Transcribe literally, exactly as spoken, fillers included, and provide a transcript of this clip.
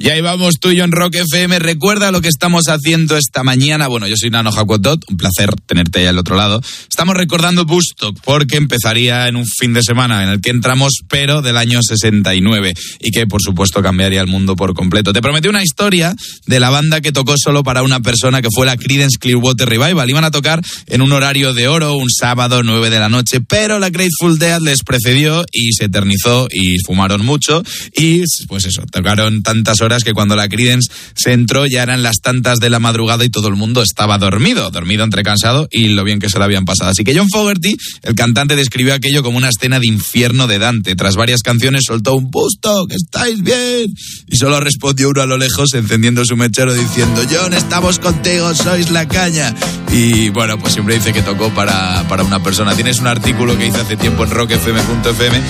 Y ahí vamos tú y yo en Rock F M. Recuerda lo que estamos haciendo esta mañana. Bueno, yo soy Nano Jacotot, un placer tenerte ahí al otro lado. Estamos recordando Woodstock, porque empezaría en un fin de semana en el que entramos, pero del año sesenta y nueve, y que por supuesto cambiaría el mundo por completo. Te prometí una historia de la banda que tocó solo para una persona, que fue la Creedence Clearwater Revival. Iban a tocar en un horario de oro, un sábado, nueve de la noche, pero la Grateful Dead les precedió y se eternizó y fumaron mucho, y pues eso, tocaron tantas horas que cuando la Creedence se entró ya eran las tantas de la madrugada y todo el mundo estaba dormido, dormido entre cansado y lo bien que se lo habían pasado. Así que John Fogerty, el cantante, describió aquello como una escena de infierno de Dante. Tras varias canciones soltó un busto, que estáis bien, y solo respondió uno a lo lejos encendiendo su mechero diciendo: John, estamos contigo, sois la caña. Y bueno, pues siempre dice que tocó para, para una persona. Tienes un artículo que hice hace tiempo en rock f m punto f m